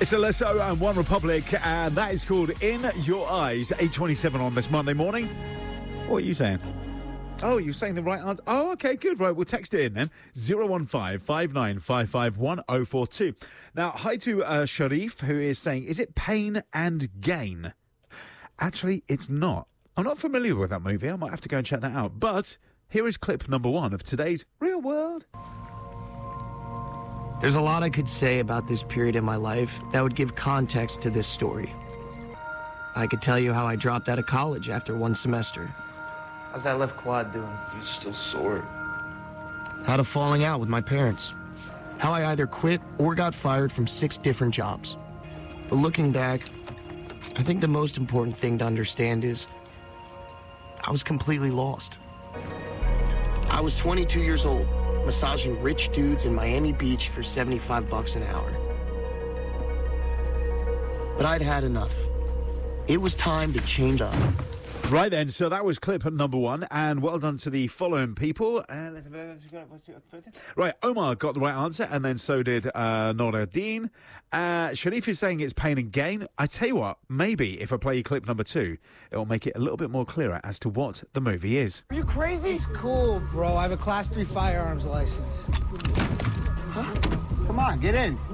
It's Alesso and One Republic, and that is called In Your Eyes. 8:27 on this Monday morning. What are you saying? Oh, you're saying the right answer. Oh, okay, good. Right, we'll text it in then. 015-5955-1042. Now, hi to Sharif, who is saying, is it Pain and Gain? Actually, it's not. I'm not familiar with that movie. I might have to go and check that out. But here is clip number 1 of today's Real World. There's a lot I could say about this period in my life that would give context to this story. I could tell you how I dropped out of college after one semester. How's that left quad doing? It's still sore. Had a falling out with my parents. How I either quit or got fired from 6 different jobs. But looking back, I think the most important thing to understand is I was completely lost. I was 22 years old, massaging rich dudes in Miami Beach for $75 an hour. But I'd had enough. It was time to change up. Right then, so that was clip number 1, and well done to the following people. Right, Omar got the right answer, and then so did Noradeen. Sharif is saying it's Pain and Gain. I tell you what, maybe if I play you clip number 2, it will make it a little bit more clearer as to what the movie is. Are you crazy? It's cool, bro. I have a Class 3 firearms license. Huh? Come on, get in.